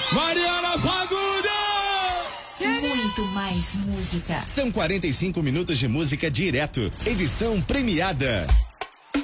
Mariana Fagundes! Muito mais música. São 45 minutos de música direto. Edição premiada.